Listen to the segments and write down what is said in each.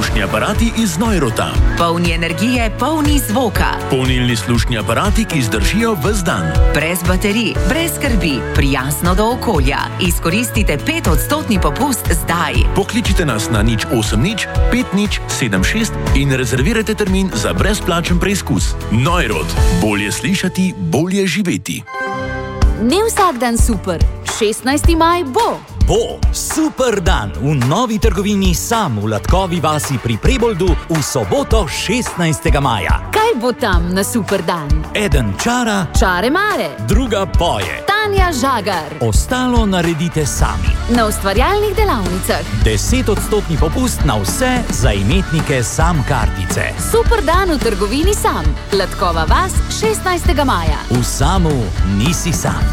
slušni aparati iz Neurota. Polni energije, polni zvoka. Polnilni slušni aparati, ki zdržijo ves dan. Brez baterij, brez skrbi, prijazno do okolja. Izkoristite 5% popust zdaj. Pokličite nas na 080 5076 in rezervirajte termin za brezplačen preizkus. Neurot. Bolje slišati, bolje živeti. Ne vsak dan super. 16. maj bo. Bo super dan v novi trgovini Sam v Latkovi vasi pri Preboldu v soboto 16. maja. Kaj bo tam na super dan? Eden čara, Čare mare. druga poje. Tanja Žagar. Ostalo naredite sami. Na ustvarjalnih delavnicah. 10% popust na vse za imetnike Sam kartice. Super dan v trgovini Sam. Latkova vas 16. maja. V Samu nisi sam.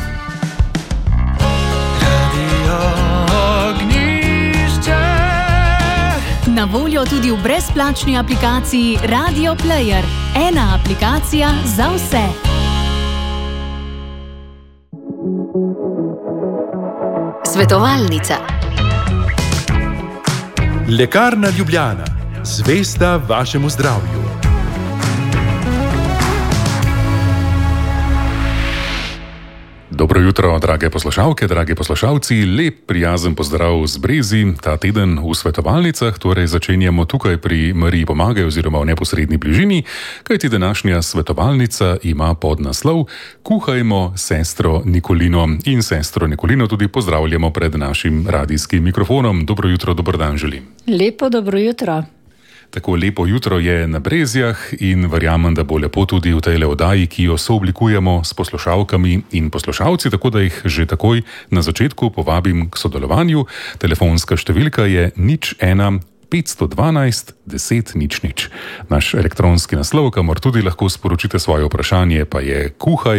Na voljo tudi v brezplačni aplikaciji Radio Player. Ena aplikacija za vse. Svetovalnica. Lekarna Ljubljana. Zvesta vašemu zdravju. Dobro jutro, drage poslušalke, dragi poslušalci. Lep, prijazen pozdrav z Brezi. Ta teden v svetovalnicah, torej začenjamo tukaj pri Mariji Pomagaj oziroma v neposredni bližini, kajti današnja svetovalnica ima podnaslov Kuhajmo sestro Nikolino. In sestro Nikolino tudi pozdravljamo pred našim radijskim mikrofonom. Dobro jutro, dober dan želim. Lepo dobro jutro. Tako lepo jutro je na Brezjah in verjamem, da bo lepo tudi v tej oddaji, ki jo sooblikujemo s poslušalkami in poslušalci, tako da jih že takoj na začetku povabim k sodelovanju. Telefonska številka je 01 512 10 00. Naš elektronski naslov, kamor tudi lahko sporočite svoje vprašanje, pa je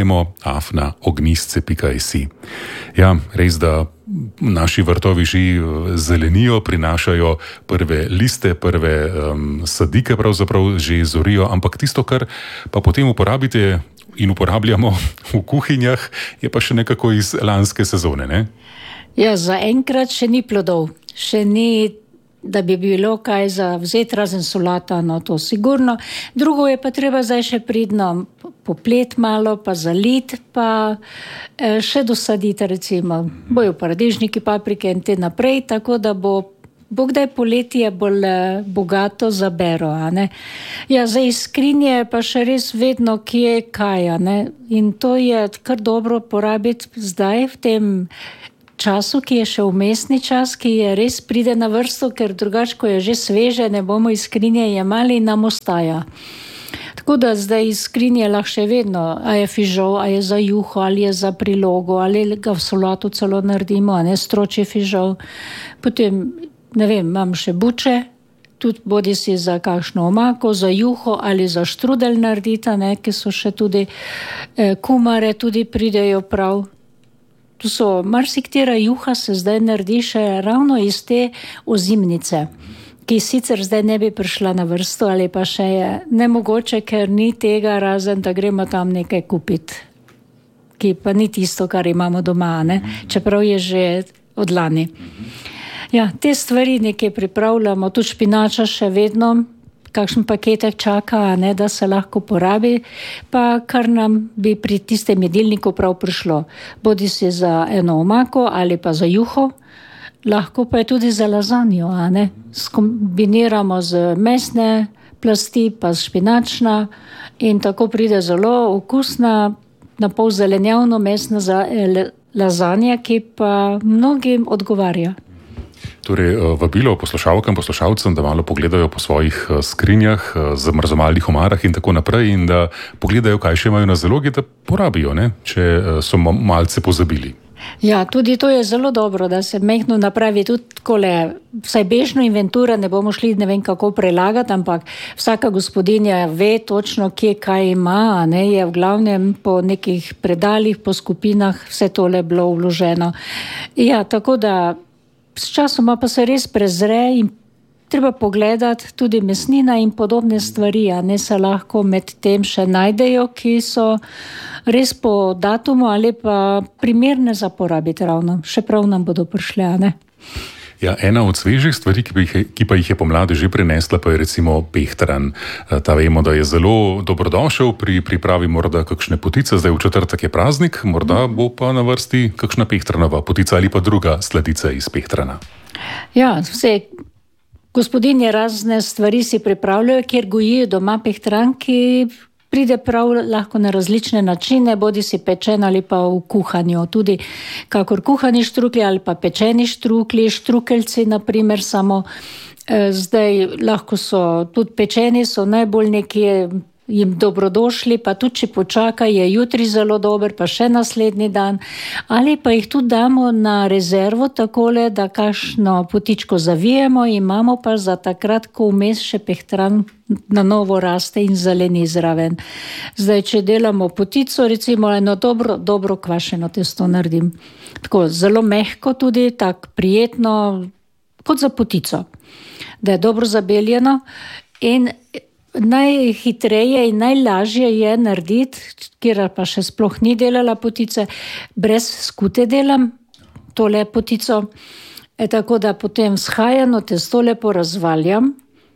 kuhajmo@ognistce.si. Ja, res da naši vrtovi že zelenijo, prinašajo prve liste, prve sadike pravzaprav že zorijo, ampak tisto, kar pa potem uporabite in uporabljamo v kuhinjah, je pa še nekako iz lanske sezone, ne? Ja, zaenkrat še ni plodov, še ni, da bi bilo kaj za vzeti razen solata, no to sigurno. Drugo je pa treba zdaj še pridno poplet malo, pa zalit, pa še dosaditi recimo. Bojo paradižniki, paprike in te naprej, tako da bo kdaj poletje bolj bogato za bero, a ne. Ja, za skrinje pa še res vedno kje kaj, a ne. In to je kar dobro porabiti zdaj v tem času, ki je še vmesni čas, ki je res pride na vrsto, ker drugače, ko je že sveže, ne bomo iz skrinje jemali in nam ostaja. Tako da zdaj iz skrinje lahko še vedno, a je fižol, a je za juho, ali je za prilogo, ali ga v solatu celo naredimo, a ne, stročji fižol. Potem, ne vem, imam še buče, tudi bodi si za kakšno omako, za juho ali za štrudelj naredita, ne, ki so še tudi kumare, tudi pridejo prav. Tu so, marsikatera juha se zdaj naredi še ravno iz te ozimnice, ki sicer zdaj ne bi prišla na vrsto, ali pa še je nemogoče, ker ni tega, razen da gremo tam nekaj kupiti, ki pa ni tisto, kar imamo doma, ne? Čeprav je že od lani. Ja, te stvari nekaj pripravljamo, tudi špinača še vedno, kakšen paketek čaka, ne, da se lahko porabi, pa kar nam bi pri tistem jedilniku prav prišlo. Bodi si za eno omako ali pa za juho, lahko pa je tudi za lazanjo, a ne. Skombiniramo z mesne plasti, pa špinačna in tako pride zelo okusna, napol zelenjavno mesna lazanja, ki pa mnogim odgovarja. Torej, vabilo poslušalkam, poslušalcem, da malo pogledajo po svojih skrinjah, zamrzovalnih omarah in tako naprej in da pogledajo, kaj še imajo na zalogi, da porabijo, ne, če so malce pozabili. Ja, tudi to je zelo dobro, da se mehno napravi tudi takole, vsaj bežno inventura, ne bomo šli ne vem kako prelagati, ampak vsaka gospodinja ve točno, kje kaj ima, ne, je v glavnem po nekih predalih, po skupinah vse tole bilo vloženo. Ja, tako da s časoma pa se res prezre in treba pogledati tudi mesnina in podobne stvari, a ne, se lahko med tem še najdejo, ki so res po datumu ali pa primerne za porabiti ravno. Še prav nam bodo prišle, a ne? Ja, ena od svežih stvari, ki pa jih je pomladi že prinesla, pa je recimo pehtran. Ta vemo, da je zelo dobrodošel pri pripravi morda kakšne potice, zdaj v četrtek je praznik, morda bo pa na vrsti kakšna pehtranova potica ali pa druga sladica iz pehtrana. Ja, vse gospodinje razne stvari si pripravljajo, kjer gojijo doma pehtran, ki pride prav lahko na različne načine, bodi si pečen ali pa v kuhanju. Tudi kakor kuhani štruklji ali pa pečeni štruklji, štrukeljci naprimer samo. Zdaj lahko so tudi pečeni, so najbolj nekje jim dobrodošli, pa tudi če počaka, je jutri zelo dober, pa še naslednji dan. Ali pa jih tudi damo na rezervo takole, da kakšno potičko zavijemo, imamo pa za takrat, ko vmes še pehtran na novo raste in zeleni zraven. Zdaj, če delamo potico, recimo eno dobro kvašeno testo naredim. Tako zelo mehko tudi, tako prijetno, kot za potico. Da je dobro zabeljeno in najhitreje in najlažje je narediti, kjer pa še sploh ni delala potice, brez skute delam tole potico. Tako da potem shajano testo lepo razvaljam,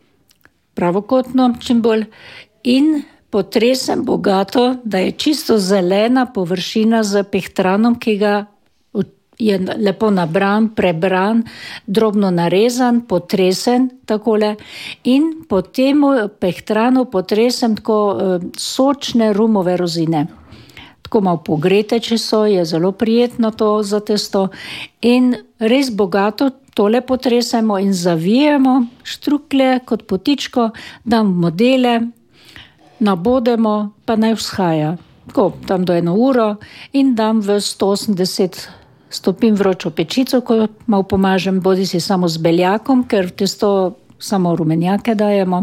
pravokotno čim bolj, in potresem bogato, da je čisto zelena površina z pehtranom, ki ga je lepo nabran, prebran, drobno narezan, potresen takole in po temu pehtranu potresem tako sočne rumove rozine. Tako malo pogrete, če so, je zelo prijetno to za testo in res bogato tole potresemo in zavijemo štruklje kot potičko, dam modele, nabodemo, pa naj vzhaja. Tako, dam do 1 uro in dam v 180 stopinj vročo pečico, ko malo pomažem, bodi si samo z beljakom, ker v testo samo rumenjake dajemo.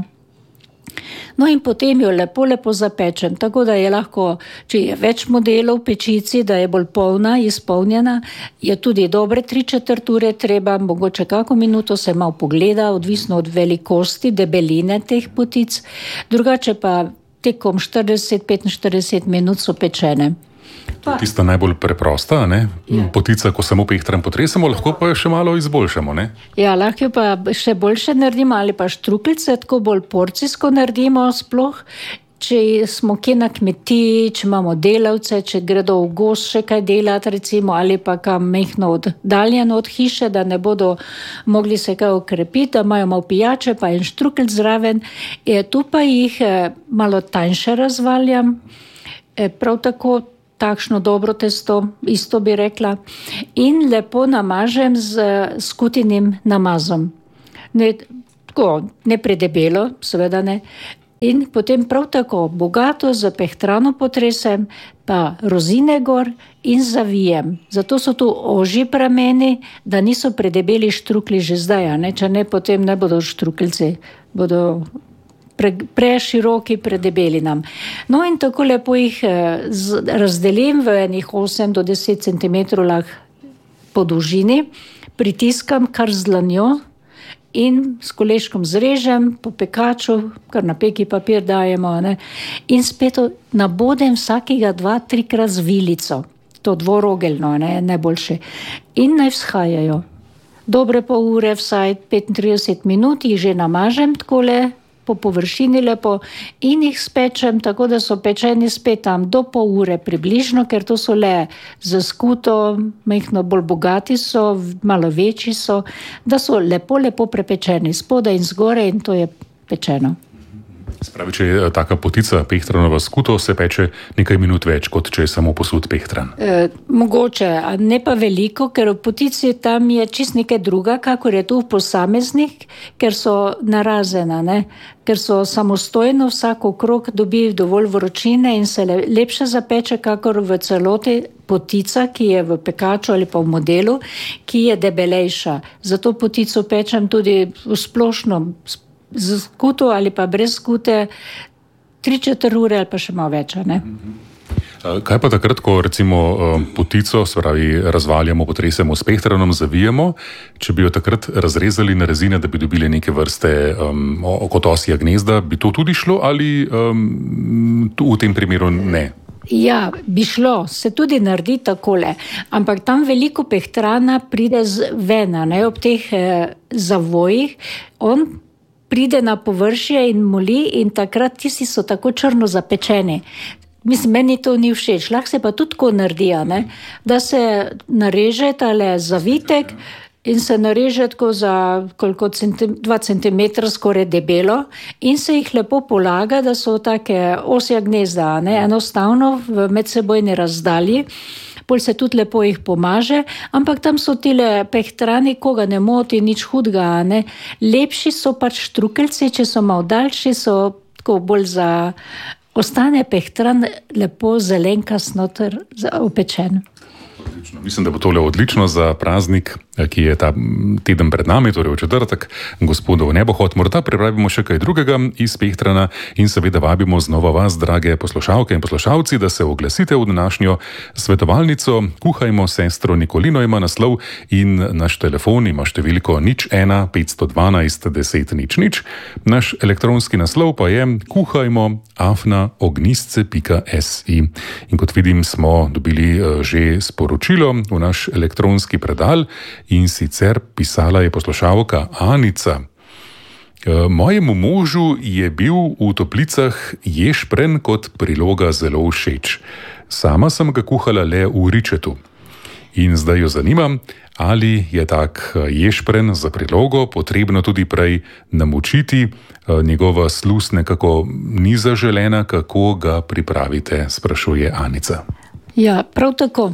No in potem jo lepo zapečem, tako da je lahko, če je več modelov v pečici, da je bolj polna, izpolnjena, je tudi dobre 3/4 ure treba, mogoče kako minuto se malo pogleda, odvisno od velikosti, debeline teh potic, drugače pa tekom 40-45 minut so pečene. Tista najbolj preprosta, ne? Ja. Potica, ko samo pehtran potresemo, lahko pa jo še malo izboljšamo, ne? Ja, lahko pa še boljše naredimo ali pa štrukljice, tako bolj porcijsko naredimo sploh. Če smo kje na kmetiji, če imamo delavce, če gredo v gozd še kaj delati recimo, ali pa kam mehno oddaljeno od hiše, da ne bodo mogli se kaj okrepiti, da imajo malo pijače, pa en štrukelj zraven. Tu pa jih malo tanjše razvaljam, prav tako takšno dobro testo, isto bi rekla, in lepo namažem z skutinim namazom. Ne predebelo, seveda ne. In potem prav tako bogato z pehtrano potresem, pa rozine gor in zavijem. Zato so tu ožji prameni, da niso predebeli štruklji že zdaj, ne? Če ne, potem ne bodo štrukeljci, bodo preširoki, predebeli nam. No in tako lepo jih razdelim v enih 8 do 10 cm po dolžini, pritiskam kar z dlanjo in s koleškom zrežem po pekaču, kar na peki papir dajemo, ne? In spet nabodem vsakega 2-3 krat z vilico, to dvorogeljno, ne? Najboljše. In naj vzhajajo. Dobre pol ure, vsaj 35 minut jih že namažem takole, po površini lepo in jih spečem, tako da so pečeni spet tam do pol ure približno, ker to so le za skuto, mehno bolj bogati so, malo večji so, da so lepo prepečeni spodaj in zgore in to je pečeno. Spravi, če je taka potica pehtranova skuto, se peče nekaj minut več, kot če je samo posud pehtran. Mogoče, a ne pa veliko, ker v potici tam je čist nekaj druga, kakor je tu v posameznih, ker so narazena, ne? Ker so samostojno, vsak okrog dobi dovolj vročine in se lepše zapeče, kakor v celoti potica, ki je v pekaču ali pa v modelu, ki je debelejša. Zato potico pečem tudi v splošno z skuto ali pa brez skute 3/4 ure ali pa še malo več, ne? Kaj pa takrat, ko recimo potico, se pravi, razvaljamo, potresemo s pehtranom, zavijemo, če bi jo takrat razrezali na rezine, da bi dobili neke vrste kot osja gnezda, bi to tudi šlo ali v tem primeru ne? Ja, bi šlo, se tudi naredi takole, ampak tam veliko pehtrana pride ven, ne, ob teh zavojih, on pride na površje in moli in takrat tisti so tako črno zapečeni. Mislim, meni to ni všeč, lahko se pa tudi tako naredi, ne, da se nareže tale zavitek in se nareže tako za 2 cm skoraj debelo in se jih lepo polaga, da so take osja gnezda, ne, enostavno v medsebojni razdalji, pol se tudi lepo jih pomaže, ampak tam so tile pehtrani, koga ne moti, nič hudga, ne. Lepši so pač štrukeljci, če so malo daljši, so tako bolj ostane pehtran lepo zelenkast noter opečen. Mislim, da bo tole odlično za praznik, ki je ta teden pred nami, torej v četrtek, gospodov nebohod. Morda pripravimo še kaj drugega iz pehtrana in seveda vabimo znova vas, drage poslušalke in poslušalci, da se oglasite v današnjo svetovalnico. Kuhajmo sestro Nikolino ima naslov in naš telefon ima številko 01 512 10 00. Naš elektronski naslov pa je kuhajmo@ognistce.si. In kot vidim, smo dobili že sporočilo v naš elektronski predal in sicer pisala je poslušalka Anica. Mojemu možu je bil v toplicah ješprenj kot priloga zelo všeč. Sama sem ga kuhala le v ričetu. In zdaj jo zanimam, ali je tak ješprenj za prilogo potrebno tudi prej namočiti. Njegova sluz nekako ni zaželena, kako ga pripravite, sprašuje Anica. Ja, prav tako.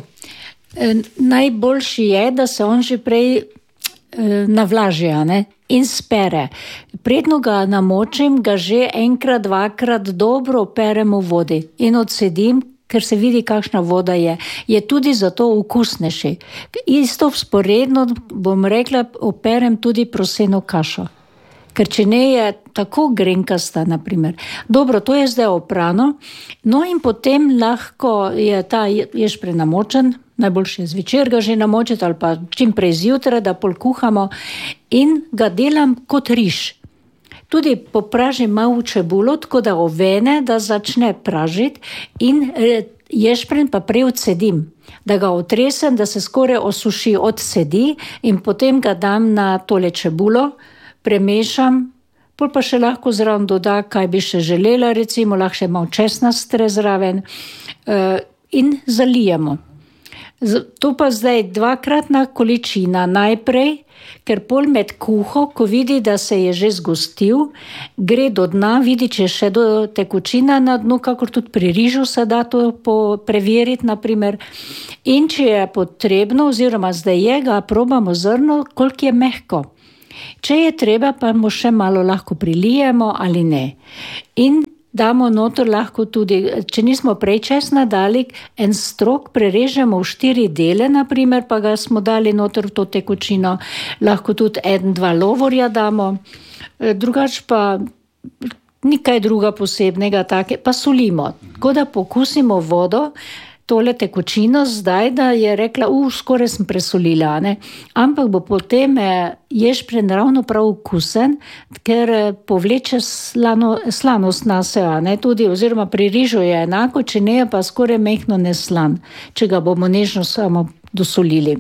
Najboljši je, da se on že prej navlaži, ne, in spere. Predno ga namočim, ga že enkrat, dvakrat dobro operem v vodi in odsedim, ker se vidi, kakšna voda je. Je tudi zato okusnejši. Isto vzporedno, bom rekla, operem tudi proseno kašo. Ker če ne je tako grenkasta, naprimer. Dobro, to je zdaj oprano. No in potem lahko je ta ješprenj namočen, najboljše zvečer ga že namočiti ali pa čim prej zjutraj, da pol kuhamo in ga delam kot riž. Tudi popražim malo čebulo, tako da ovene, da začne pražiti in ješprenj pa prej odsedim, da ga otresem, da se skoraj osuši, odsedi in potem ga dam na tole čebulo, premešam, pol pa še lahko zraven doda, kaj bi še želela, recimo lahko še malo česna stre zraven in zalijemo. To pa zdaj dvakratna količina najprej, ker pol med kuho, ko vidi, da se je že zgostil, gre do dna, vidi, če še do tekočina na dnu, kakor tudi pri rižu se da to preveriti, naprimer. In če je potrebno, oziroma zdaj je, ga probamo zrno, koliko je mehko. Če je treba, pa mu še malo lahko prilijemo ali ne. In damo noter lahko tudi, če nismo prej česna dali, en strok prerežemo v 4 dele, naprimer, pa ga smo dali noter v to tekočino. Lahko tudi 1-2 lovorja damo, drugač pa nikaj druga posebnega, take, pa solimo. Tako da pokusimo vodo, tole tekočino zdaj, da je rekla, skoraj sem presolila, ne? Ampak bo potem ješprenj ravno prav okusen, ker povleče slanost na se, ne? Tudi, oziroma pri rižu je enako, če ne je pa skoraj mehno neslan, če ga bomo nežno samo dosolili.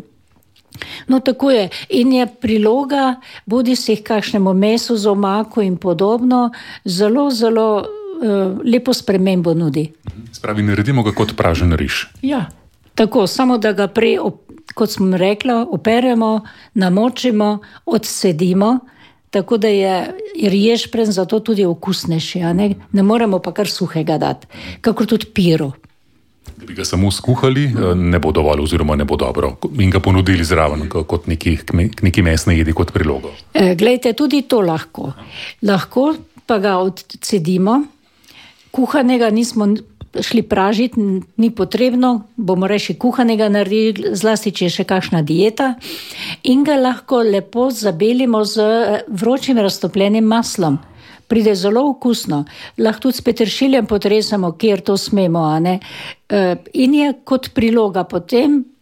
No, tako je. In je priloga, bodi si kakšnemu mesu z omako in podobno, zelo, zelo lepo spremembo nudi. Spravi, naredimo ga kot pražen riž. Ja, tako, samo da ga prej, kot smo rekla, operemo, namočimo, odsedimo, tako da je ješprenj zato tudi okusnejši, a ne? Ne moremo pa kar suhega dati, kakor tudi piro. Da bi ga samo skuhali, ne bo dovolj oziroma ne bo dobro in ga ponudili zraven kot neki mesne jedi kot prilogo. Glejte, tudi to lahko. Lahko pa ga odcedimo. Kuhanega nismo šli pražiti, ni potrebno, bomo reči kuhanega naredili, zlasti če je še kakšna dieta, in ga lahko lepo zabelimo z vročim raztopljenim maslom. Pride zelo okusno. Lahko tudi s peteršiljem potresamo, kjer to smemo, a ne. In je kot priloga potem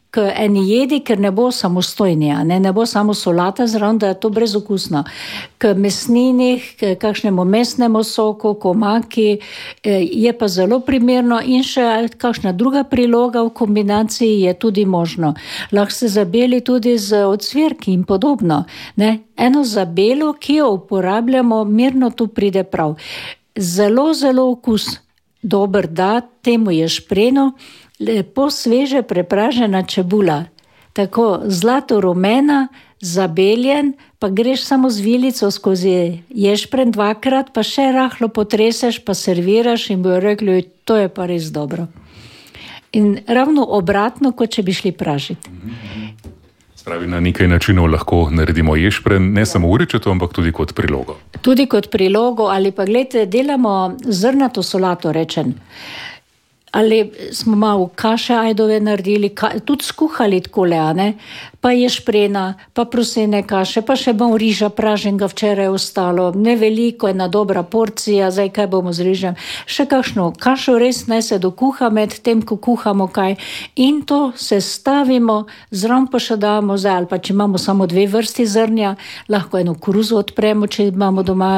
k eni jedi, ker ne bo samostojni, ne bo samo solata zraven, da je to brezokusno. K mesninih, k kakšnemu mesnemu soku, komaki, je pa zelo primerno in še kakšna druga priloga v kombinaciji je tudi možno. Lahko se zabeli tudi z ocvirki in podobno. Ne? Eno zabelo, ki jo uporabljamo, mirno tu pride prav. Zelo, zelo okus dober da, temu je špreno, lepo sveže prepražena čebula, tako zlato rumena, zabeljen, pa greš samo z vilico skozi ješpren dvakrat, pa še rahlo potreseš, pa serviraš in bojo rekli, to je pa res dobro. In ravno obratno, kot če bi šli pražiti. Spravi, na nekaj načinov lahko naredimo ješpren, ne samo uričeto, ampak tudi kot prilogo. Tudi kot prilogo, ali pa gledajte, delamo zrnato solato, rečem. Ali smo malo kaše ajdove naredili, tudi skuhali takole, pa ješprena, pa prosene kaše, pa še malo riža praženega včeraj ostalo, ne veliko, ena dobra porcija, zdaj kaj bomo z rižem, še kakšno kašo res naj se dokuha med tem, ko kuhamo kaj in to se stavimo, zraven pa še damo zdaj, ali pa če imamo samo 2 vrsti zrnja, lahko eno koruzo odpremo, če imamo doma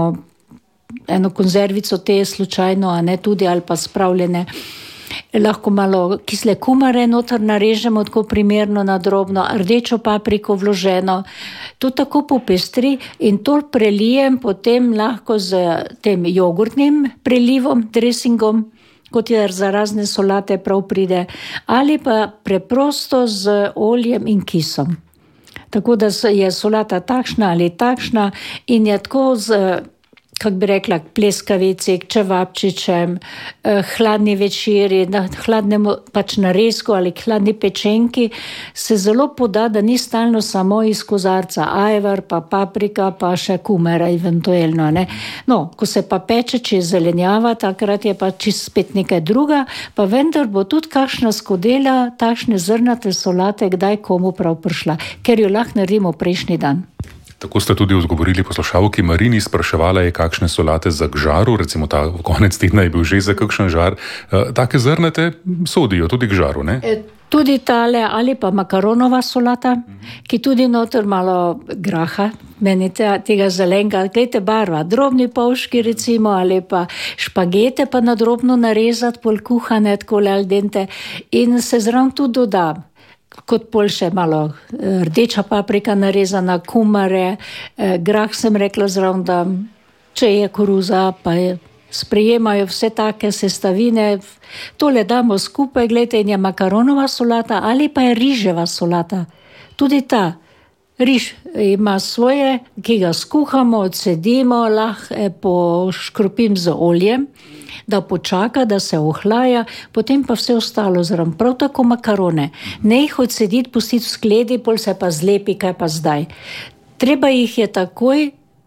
eno konzervico te slučajno, tudi ali pa spravljene. Lahko malo kisle kumare noter narežemo, tako primerno na drobno, rdečo papriko vloženo. To tako popestri in to prelijem potem lahko z tem jogurtnim prelivom, dressingom, kot je za razne solate prav pride, ali pa preprosto z oljem in kisom. Tako da je solata takšna ali takšna in je tako z, kako bi rekla, pleskavici, čevapčičem, hladni večeri, na hladnem pač narezku ali hladni pečenki se zelo poda, da ni stalno samo iz kozarca ajvar, pa paprika, pa še kumara eventuelno. No, ko se pa peče, če zelenjava, takrat je pa čisto spet nekaj druga, pa vendar bo tudi kakšna skodela, takšne zrnate solate, kdaj komu prav prišla, ker jo lahko naredimo prejšnji dan. Tako ste tudi odgovorili poslušalki Marini, spraševala je, kakšne solate za k žaru, recimo ta konec tedna je bil že za kakšen žar. Take zrnate sodijo tudi k žaru, ne? Tudi tale ali pa makaronova solata, ki tudi noter malo graha, meni tega zelenega, gledajte barva, drobni polški recimo, ali pa špagete pa na drobno narezati, pol kuhane, takole al dente in se zraven tudi doda. Kot pol še malo rdeča paprika narezana, kumare, grah sem rekla zraven, da če je koruza, pa sprejemajo vse take sestavine. Tole damo skupaj, gledajte, in je makaronova solata ali pa je riževa solata. Tudi ta riž ima svoje, ki ga skuhamo, odsedimo, lahko poškropim z oljem, da počaka, da se ohlaja, potem pa vse ostalo zraven. Prav tako makarone. Ne jih odsediti, pustiti v skledi, pol se pa zlepi, kaj pa zdaj. Treba jih je takoj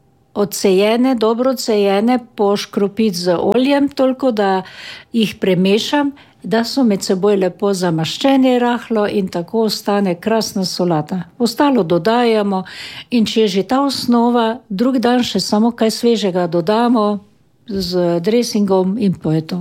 odsejene, dobro odsejene, poškropiti z oljem, toliko da jih premešam, da so med seboj lepo zamaščeni rahlo in tako ostane krasna solata. Ostalo dodajamo in če je že ta osnova, drug dan še samo kaj svežega dodamo, z dressingom in po je to.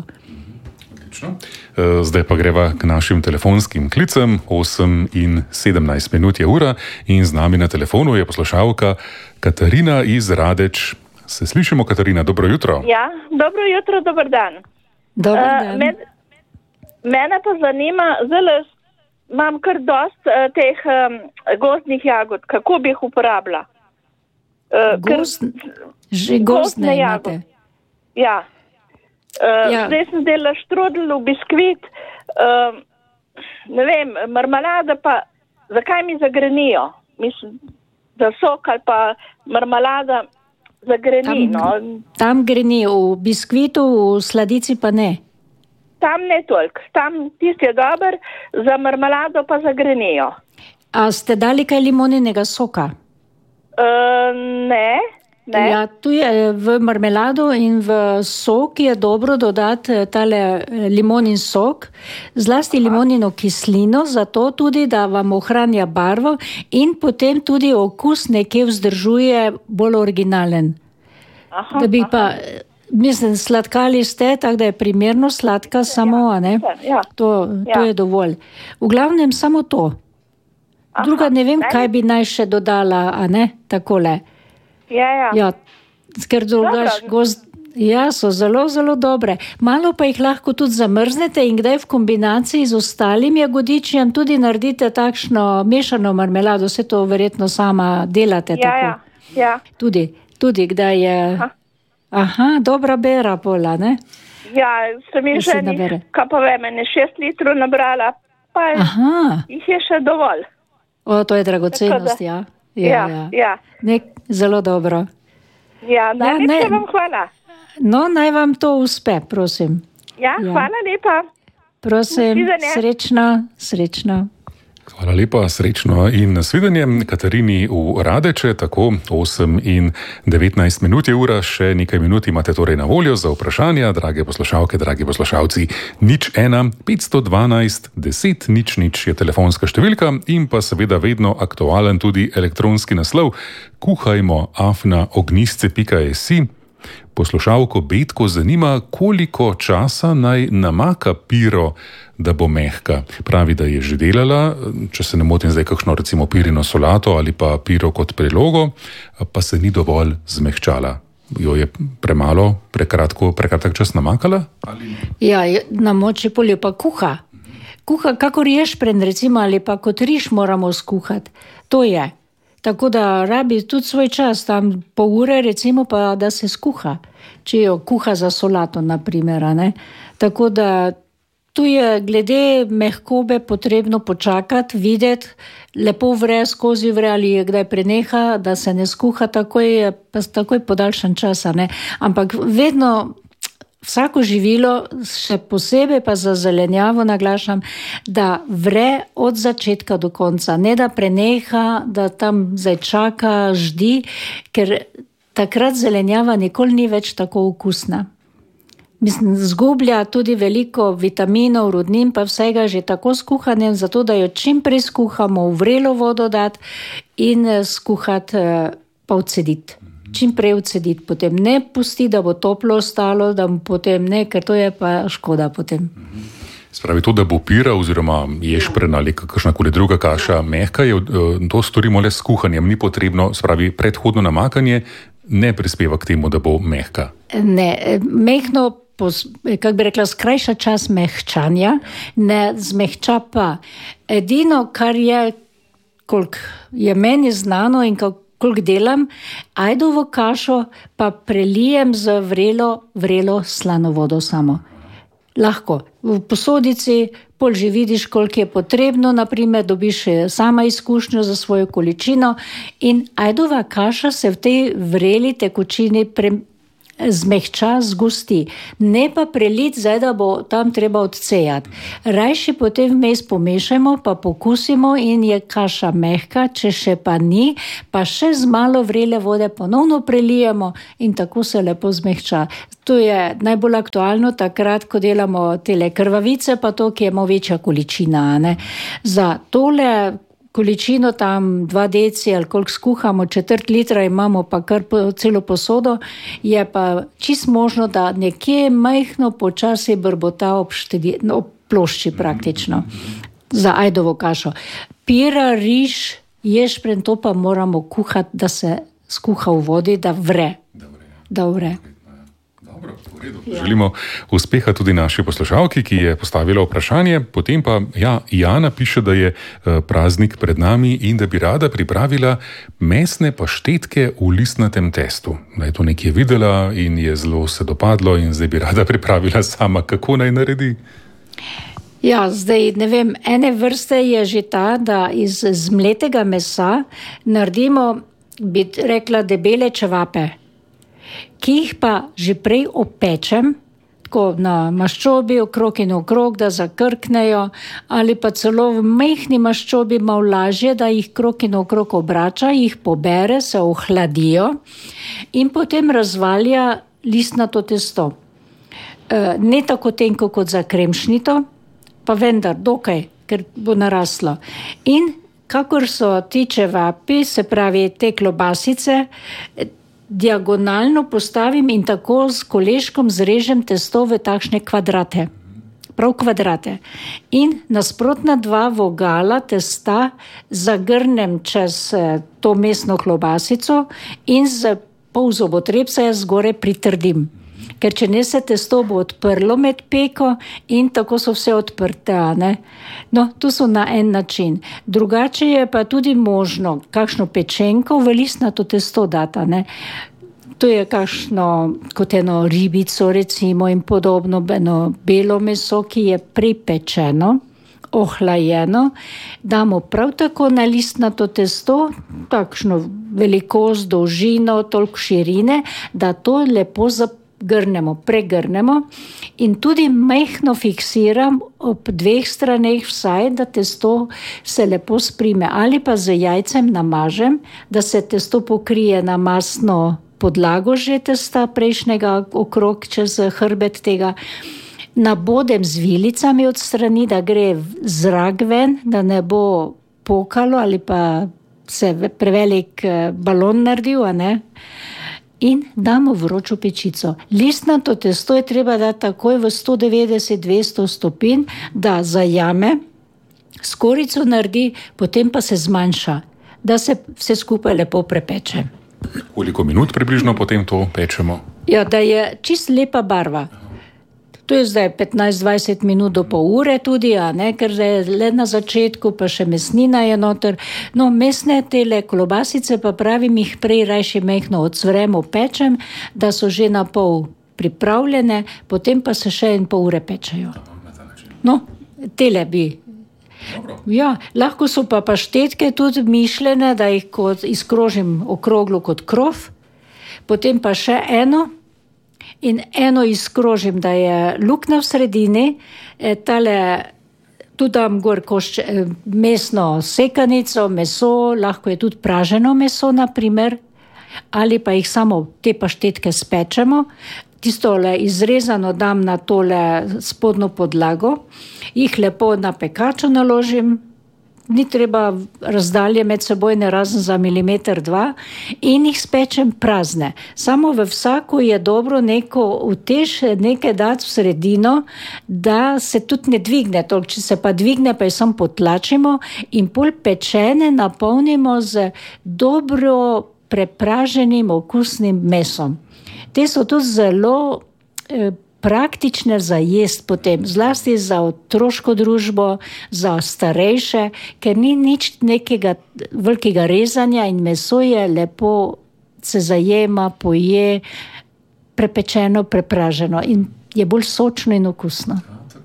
Zdaj pa greva k našim telefonskim klicem. 8:17 je ura in z nami na telefonu je poslušalka Katarina iz Radeč. Se slišimo, Katarina? Dobro jutro. Ja, dobro jutro, dober dan. Dober dan. Mene pa zanima, zdaj imam kar dost teh gozdnih jagod, kako bi jih uporabila? Gozdne jagode. Ja. Zdaj sem delala štrudel v biskvit, ne vem, marmelada pa, zakaj mi zagrenijo? Mislim, da sok ali pa marmelada zagreni. Tam greni, v biskvitu, v sladici pa ne. Tam ne toliko, tam tisti je dober, za marmelado pa zagrenijo. A ste dali kaj limoninega soka? Ne. Ja, tu je v marmelado in v sok je dobro dodati tale limonin sok, zlasti limonino kislino, zato tudi, da vam ohranja barvo in potem tudi okus nekje vzdržuje bolj originalen. Da bi pa Mislim, sladkali ste, tako da je primerno sladka samo, a ne? Ja. To je dovolj. V glavnem samo to. Druga ne vem, kaj bi naj še dodala, a ne? Takole. Ja, ker drugač so zelo, zelo dobre. Malo pa jih lahko tudi zamrznete in kdaj v kombinaciji z ostalim jagodičjem tudi naredite takšno mešano marmelado, vse to verjetno sama delate tako. Ja. Tudi kdaj je... Aha, dobra bera pola, ne? Ja, sem jih že kaj pa veme, 6 litrov nabrala, pa jih je še dovolj. To je dragocenost, ja. Ja. Zelo dobro. Ja, najlepša vam hvala. No, naj vam to uspe, prosim. Ja, hvala lepa. Prosim, srečno. Hvala lepa, srečno in nasvidenje. Katarini v Radeče, tako 8 in 19 minut je ura, še nekaj minut imate torej na voljo za vprašanja, drage poslušalke, dragi poslušalci. 01 512 10 00 je telefonska številka in pa seveda vedno aktualen tudi elektronski naslov kuhajmo@ognisce.si. Poslušalko Betko zanima, koliko časa naj namaka piro, da bo mehka. Pravi, da je že delala, če se ne motim zdaj kakšno recimo pirino solato ali pa piro kot prilogo, pa se ni dovolj zmehčala. Jo je prekratek čas namakala? Ja, namoči polje pa kuha. Kuha kakor ješprenj recimo ali pa kot riž moramo skuhati. To je. Tako da rabi tudi svoj čas, tam pol ure recimo pa, da se skuha. Če jo kuha za solato, naprimer, ne. Tako da tu je glede mehkobe potrebno počakati, videti, lepo vre, skozi vre ali je kdaj preneha, da se ne skuha takoj podaljšan čas, ne. Ampak vedno vsako živilo, še posebej pa za zelenjavo naglašam, da vre od začetka do konca, ne da preneha, da tam zdaj čaka, ždi, ker takrat zelenjava nikoli ni več tako okusna. Mislim, zgublja tudi veliko vitaminov, rudnin pa vsega že tako skuhanjem, zato da jo čim prej skuhamo, v vrelo vodo dati in skuhati pa odcediti. Čim prej odcediti, potem ne pusti, da bo toplo ostalo, da potem ne, ker to je pa škoda potem. Spravi to, da bo pira oziroma ješprenj ali kakšnakoli druga kaša mehka, to storimo le s kuhanjem, ni potrebno, spravi predhodno namakanje ne prispeva k temu, da bo mehka. Ne, mehno, kako bi rekla, skrajša čas mehčanja, ne zmehča pa. Edino, kar je, koliko je meni znano in koliko delam, ajdovo kašo pa prelijem z vrelo slano vodo samo. Lahko. V posodici pol že vidiš, koliko je potrebno, naprimer dobiš sama izkušnjo za svojo količino in ajdova kaša se v tej vreli tekočini zmehča, zgosti. Ne pa preliti zdaj, da bo tam treba odcejati. Rajši potem vmes pomešamo, pa pokusimo in je kaša mehka, če še pa ni, pa še z malo vrele vode ponovno prelijemo in tako se lepo zmehča. To je najbolj aktualno takrat, ko delamo tele krvavice, pa to, ki je malo večja količina. Ne? Za tole količino tam 2 deci ali koliko skuhamo, 1/4 litra imamo pa kar celo posodo, je pa čist možno, da nekje majhno počasi brbota ob plošči praktično za ajdovo kašo. Pira, riž, ješprenj, to pa moramo kuhati, da se skuha v vodi, da vre. Dobro, v redu. Želimo uspeha tudi naši poslušalki, ki je postavila vprašanje. Potem pa, Jana piše, da je praznik pred nami in da bi rada pripravila mesne paštetke v listnatem testu. Da je to nekje videla in je zelo se dopadlo in zdaj bi rada pripravila sama. Kako naj naredi? Ja, zdaj ne vem, ene vrste je že ta, da iz zmletega mesa naredimo, bi rekla, debele čevape, ki jih pa že prej opečem, tako na maščobi okrog in okrog, da zakrknejo, ali pa celo v majhni maščobi malo lažje, da jih krog in okrog obrača, jih pobere, se ohladijo in potem razvalja listnato testo. Ne tako tenko kot za kremšnito, pa vendar dokaj, ker bo naraslo. In kakor so ti čevapi, se pravi te klobasice, diagonalno postavim in tako s koleškom zrežem testo v takšne kvadrate. Prav kvadrate. In nasprotna 2 vogala testa zagrnem čez to mesno klobasico in z pol zobotrebca jaz zgore pritrdim. Ker če ne se testo bo odprlo med peko in tako so vse odprte, ne? No, to so na en način. Drugače je pa tudi možno kakšno pečenko v listnato testo data, ne? To je kakšno, kot eno ribico recimo in podobno, eno belo meso, ki je pripečeno, ohlajeno, damo prav tako na listnato testo, takšno velikost, dolžino, toliko širine, da to lepo pregrnemo in tudi majhno fiksiram ob 2 straneh vsaj, da testo se lepo sprime. Ali pa z jajcem namažem, da se testo pokrije na masno podlago že testa prejšnjega okrog čez hrbet tega. Nabodem z vilicami od strani, da gre zrak ven, da ne bo pokalo ali pa se prevelik balon naredil, a ne? In damo vročo pečico. Listnato testo je treba dati takoj v 190-200 stopinj, da zajame, skorico naredi, potem pa se zmanjša, da se vse skupaj lepo prepeče. Koliko minut približno potem to pečemo? Ja, da je čist lepa barva. To je zdaj 15-20 minut do pol ure tudi, a ne, ker je le na začetku, pa še mesnina je noter. No, mesne tele klobasice pa pravim, jih prej rajši mehno odsvremo, pečem, da so že na pol pripravljene, potem pa se še 1,5 ure pečejo. No, tele bi. Ja, lahko so pa paštetke tudi mišljene, da jih kot izkrožim okroglo kot krof, potem pa še eno, in eno izkrožim, da je luknja v sredini, tu dam gor mesno sekanico, meso, lahko je tudi praženo meso, naprimer, ali pa jih samo te paštetke spečemo, tistole izrezano dam na tole spodnjo podlago, jih lepo na pekačo naložim, ni treba razdalje med sebojne razen za 1-2 mm in jih spečem prazne. Samo v vsako je dobro neko utež, nekaj dati v sredino, da se tudi ne dvigne toliko. Če se pa dvigne, pa jo samo potlačimo in pol pečene napolnimo z dobro prepraženim okusnim mesom. Te so tudi zelo praktične za jest potem, zlasti za otroško družbo, za starejše, ker ni nič nekega velikega rezanja in meso je lepo, se zajema, poje, prepečeno, prepraženo in je bolj sočno in okusno.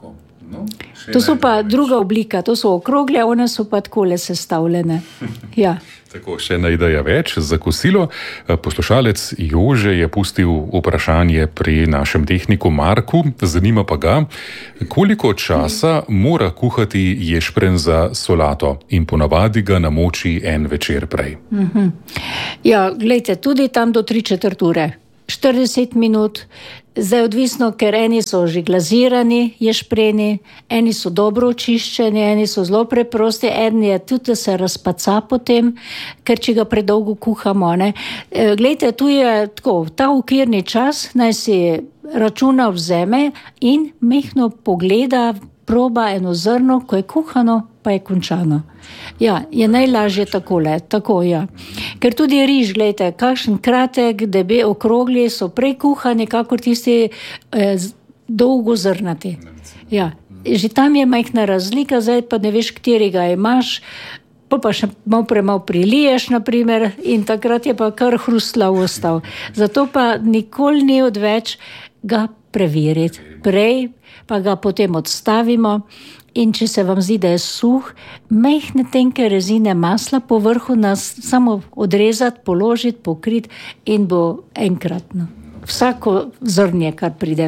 To so pa druga oblika, to so okrogle, one so pa takole sestavljene. Ja. Tako, še ena ideja več za kosilo. Poslušalec Jože je pustil vprašanje pri našem tehniku Marku. Zanima pa ga, koliko časa mora kuhati ješprenj za solato in ponavadi ga namoči en večer prej. Ja, glejte, tudi tam do 3/4 ure. 40 minut, zdaj odvisno, ker eni so že glazirani ješpreni, eni so dobro očiščeni, eni so zelo preprosti, eni je tudi, da se razpaca potem, ker če ga predolgo kuhamo, ne. Glejte, tu je tako, ta okvirni čas, naj si računa vzeme in mehno pogleda, proba eno zrno, ko je kuhano, pa je končano. Ja, je najlažje takole, tako, ja. Ker tudi riž, gledajte, kakšen kratek, debel, okrogli so prej kuhani, kakor tisti dolgozrnati. Ja, že tam je majhna razlika, zdaj pa ne veš, katerega imaš, pa še malo priliješ, naprimer, in takrat je pa kar hrustlav ostal. Zato pa nikoli ni odveč ga preveriti. Prej pa ga potem odstavimo in če se vam zdi, da je suh, majhne tenke rezine masla po vrhu nas samo odrezati, položiti, pokriti in bo enkratno. Vsako zrnje, kar pride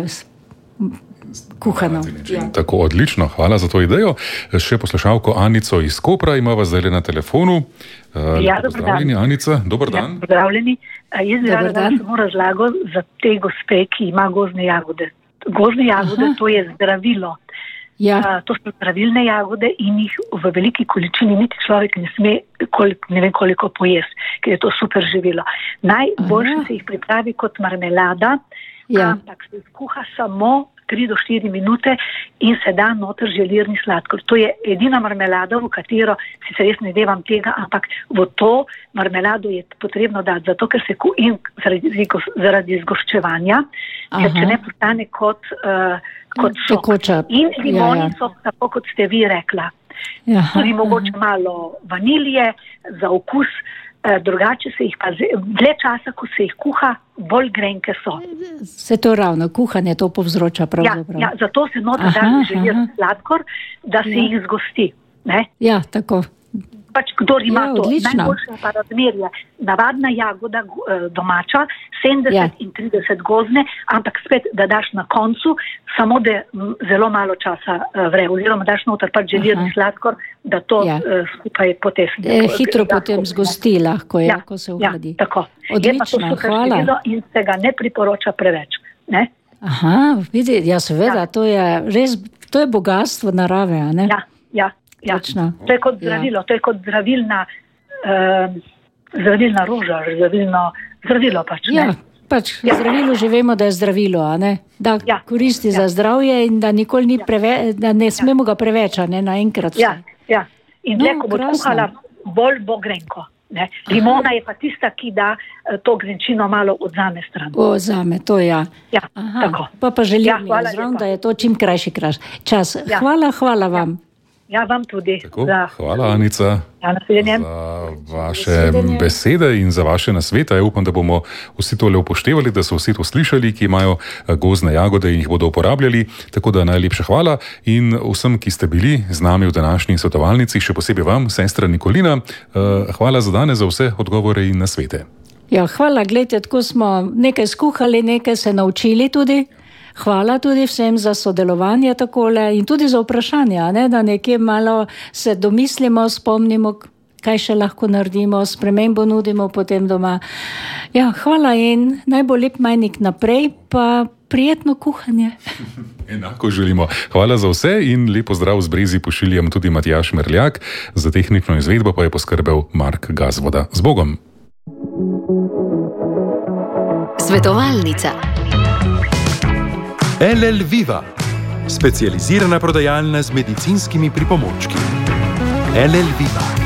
kuhano. Ja. Tako, odlično, hvala za to idejo. Še poslušalko Anico iz Kopra imava zdaj na telefonu. Ja, pozdravljeni, Anica, dober dan. Ja, pozdravljeni. Jaz bi rada samo razlago za te gospe, ki ima gozdne jagode. Gozdne jagode, to je zdravilo. To so zdravilne jagode in jih v veliki količini niti človek ne sme ne vem koliko pojesti, ker je to super živilo. Najboljše se jih pripravi kot marmelada, ampak se jih kuha samo 3 do 4 minute in se da noter želirni sladkor. To je edina marmelada, v katero sicer jaz ne devam tega, ampak v to marmelado je potrebno dati, zato ker se zaradi zgoščevanja, ker če ne postane kot sok. In limonico, tako kot ste vi rekla. Tudi mogoče malo vanilije za okus, drugače se jih pa dlje časa, ko se jih kuha, bolj grenke so. Se to ravno, kuhanje to povzroča pravzaprav. Ja, zato se noter da želirni sladkor, da se jih zgosti. Ne? Ja, tako. Pač kdor ima to najboljše pa razmerje, navadna jagoda domača, 70 in 30 gozne, ampak spet, da daš na koncu, samo da zelo malo časa vre, oziroma daš noter pač želirni sladkor, da to skupaj potesne. Hitro potem zgosti lahko, ko se uhladi. Ja, tako. Odlično, hvala. In se ga ne priporoča preveč. Ne? Aha, vidi, seveda, to je res, to je bogatstvo narave, a ne? Ja. To je kot zdravilo, to je kot zdravilna roža, zdravilo pač. Ne? Zdravilo že vemo, da je zdravilo, a ne? Da koristi za zdravje in da nikoli ni preveč, da ne smemo ga preveč, a ne naenkrat. Ja. In ko bo kuhala, bolj bo grenko. Ne? Limona je pa tista, ki da to grenčino malo odzame stran. Odzame, to ja. Tako. Pa želim da je to čim krajši čas. Hvala vam. Ja, vam tudi. Hvala, Anica, za vaše besede in za vaše nasvete. Upam, da bomo vsi tole upoštevali, da so vsi to slišali, ki imajo gozdne jagode in jih bodo uporabljali. Tako da najlepša hvala in vsem, ki ste bili z nami v današnji svetovalnici, še posebej vam, sestra Nikolina. Hvala za danes, za vse odgovore in nasvete. Ja, hvala, gledajte, tako smo nekaj skuhali, nekaj se naučili tudi. Hvala tudi vsem za sodelovanje takole in tudi za vprašanja, ne? Da nekje malo se domislimo, spomnimo, kaj še lahko naredimo, spremembo nudimo potem doma. Ja, hvala in naj bo lep majnik naprej, pa prijetno kuhanje. Enako želimo. Hvala za vse in lep pozdrav z Brezij pošiljam tudi Matjaž Merljak, za tehnično izvedbo pa je poskrbel Mark Gazvoda. Z Bogom! Svetovalnica. LL Viva, specializirana prodajalna z medicinskimi pripomočki. LL Viva.